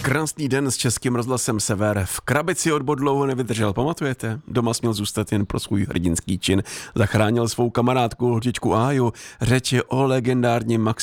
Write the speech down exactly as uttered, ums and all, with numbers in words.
Krásný den s Českým rozhlasem Sever. V krabici odbor dlouho nevydržel, pamatujete? Doma směl zůstat jen pro svůj hrdinský čin. Zachránil svou kamarádku holčičku Áju. Řeč je o legendárním Maxi